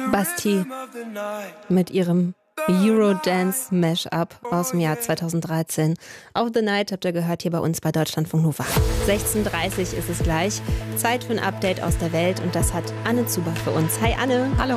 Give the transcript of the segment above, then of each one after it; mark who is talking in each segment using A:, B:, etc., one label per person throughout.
A: Bastille mit ihrem Eurodance-Mashup aus dem Jahr 2013. Of the Night habt ihr gehört hier bei uns bei Deutschlandfunk Nova. 16:30 Uhr ist es gleich. Zeit für ein Update aus der Welt und das hat Anne Zuber für uns. Hi Anne.
B: Hallo.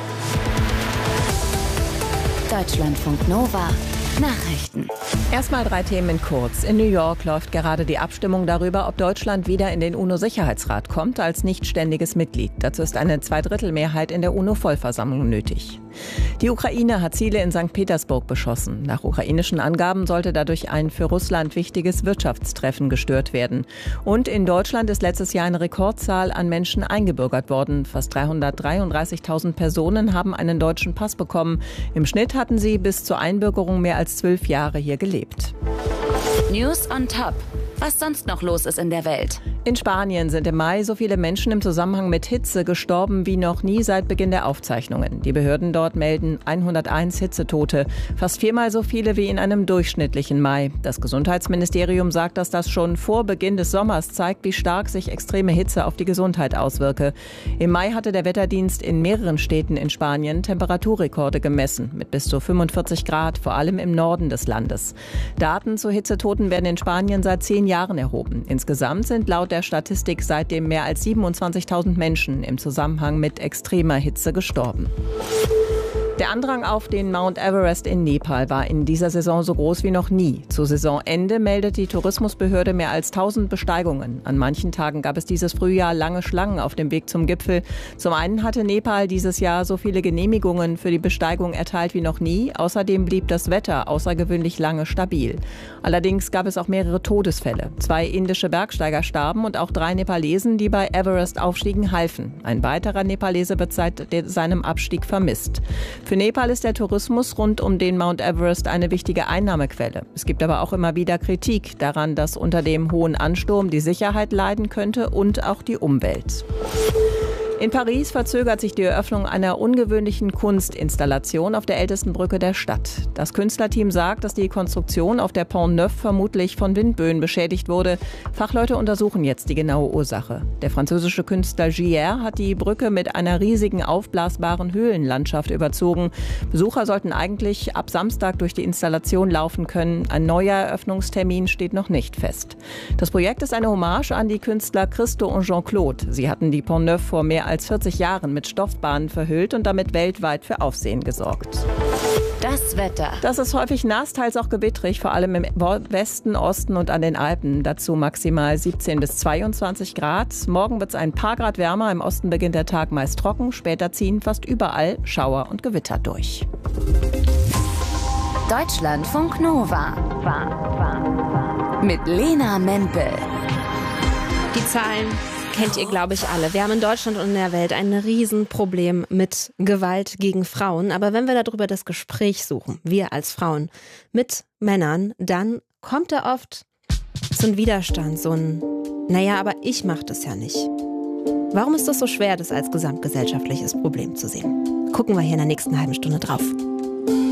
C: Deutschlandfunk Nova. Nachrichten.
B: Erstmal 3 Themen kurz. In New York läuft gerade die Abstimmung darüber, ob Deutschland wieder in den UNO-Sicherheitsrat kommt als nicht ständiges Mitglied. Dazu ist eine Zweidrittelmehrheit in der UNO-Vollversammlung nötig. Die Ukraine hat Ziele in St. Petersburg beschossen. Nach ukrainischen Angaben sollte dadurch ein für Russland wichtiges Wirtschaftstreffen gestört werden. Und in Deutschland ist letztes Jahr eine Rekordzahl an Menschen eingebürgert worden. Fast 333.000 Personen haben einen deutschen Pass bekommen. Im Schnitt hatten sie bis zur Einbürgerung mehr als 12 Jahre hier gelebt.
C: News on Top. Was sonst noch los ist in der Welt.
B: In Spanien sind im Mai so viele Menschen im Zusammenhang mit Hitze gestorben wie noch nie seit Beginn der Aufzeichnungen. Die Behörden dort melden 101 Hitzetote, fast 4-mal so viele wie in einem durchschnittlichen Mai. Das Gesundheitsministerium sagt, dass das schon vor Beginn des Sommers zeigt, wie stark sich extreme Hitze auf die Gesundheit auswirke. Im Mai hatte der Wetterdienst in mehreren Städten in Spanien Temperaturrekorde gemessen, mit bis zu 45 Grad, vor allem im Norden des Landes. Daten zu Hitzetoten werden in Spanien seit 10 Jahren erhoben. Insgesamt sind laut der Statistik seitdem mehr als 27.000 Menschen im Zusammenhang mit extremer Hitze gestorben. Der Andrang auf den Mount Everest in Nepal war in dieser Saison so groß wie noch nie. Zu Saisonende meldet die Tourismusbehörde mehr als 1000 Besteigungen. An manchen Tagen gab es dieses Frühjahr lange Schlangen auf dem Weg zum Gipfel. Zum einen hatte Nepal dieses Jahr so viele Genehmigungen für die Besteigung erteilt wie noch nie. Außerdem blieb das Wetter außergewöhnlich lange stabil. Allerdings gab es auch mehrere Todesfälle. 2 indische Bergsteiger starben und auch 3 Nepalesen, die bei Everest aufstiegen, halfen. Ein weiterer Nepalese wird seit seinem Abstieg vermisst. Für Nepal ist der Tourismus rund um den Mount Everest eine wichtige Einnahmequelle. Es gibt aber auch immer wieder Kritik daran, dass unter dem hohen Ansturm die Sicherheit leiden könnte und auch die Umwelt. In Paris verzögert sich die Eröffnung einer ungewöhnlichen Kunstinstallation auf der ältesten Brücke der Stadt. Das Künstlerteam sagt, dass die Konstruktion auf der Pont Neuf vermutlich von Windböen beschädigt wurde. Fachleute untersuchen jetzt die genaue Ursache. Der französische Künstler Gier hat die Brücke mit einer riesigen aufblasbaren Höhlenlandschaft überzogen. Besucher sollten eigentlich ab Samstag durch die Installation laufen können. Ein neuer Eröffnungstermin steht noch nicht fest. Das Projekt ist eine Hommage an die Künstler Christo und Jean-Claude. Sie hatten die Pont Neuf vor mehr als 40 Jahren mit Stoffbahnen verhüllt und damit weltweit für Aufsehen gesorgt.
C: Das Wetter.
B: Das ist häufig nass, teils auch gewittrig, vor allem im Westen, Osten und an den Alpen. Dazu maximal 17 bis 22 Grad. Morgen wird es ein paar Grad wärmer. Im Osten beginnt der Tag meist trocken. Später ziehen fast überall Schauer und Gewitter durch.
C: Deutschlandfunk Nova. Mit Lena Mempel.
A: Die Zahlen kennt ihr, glaube ich, alle. Wir haben in Deutschland und in der Welt ein Riesenproblem mit Gewalt gegen Frauen. Aber wenn wir darüber das Gespräch suchen, wir als Frauen mit Männern, dann kommt da oft so ein Widerstand, so ein, naja, aber ich mache das ja nicht. Warum ist das so schwer, das als gesamtgesellschaftliches Problem zu sehen? Gucken wir hier in der nächsten halben Stunde drauf.